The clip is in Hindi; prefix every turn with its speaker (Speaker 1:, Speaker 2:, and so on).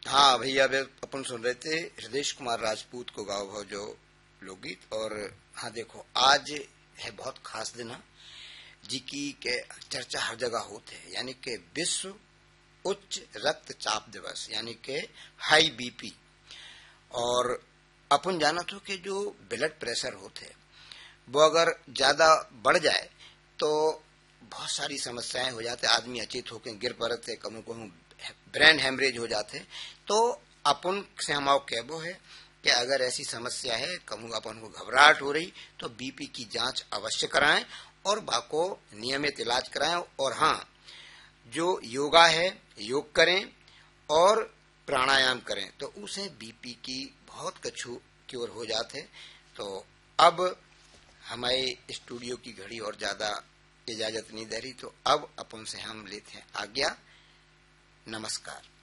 Speaker 1: हाँ भैया, अब अपन सुन रहे थे हृदय कुमार राजपूत को गाओ भाव जो लोकगीत। और हाँ देखो, आज है बहुत खास दिन जी की के चर्चा हर जगह होते है, यानी कि विश्व उच्च रक्तचाप दिवस, यानी कि हाई बीपी। और अपन जाना तो कि जो ब्लड प्रेशर होते है वो अगर ज्यादा बढ़ जाए तो बहुत सारी समस्याएं हो जाते, आदमी अचेत होकर गिर पड़ते, कहूँ कहूँ ब्रेन हेमरेज हो जाते। तो अपन से हमारा कहबो है कि अगर ऐसी समस्या है, कहूँ अपन को घबराहट हो रही, तो बीपी की जांच अवश्य कराएं और बाको नियमित इलाज कराएं। और हाँ, जो योगा है योग करें और प्राणायाम करें तो उसे बीपी की बहुत कछु क्योर हो जाते। तो अब हमारे स्टूडियो की घड़ी और ज्यादा इजाजत नहीं दे रही, तो अब अपन से हम लेते हैं आज्ञा। नमस्कार।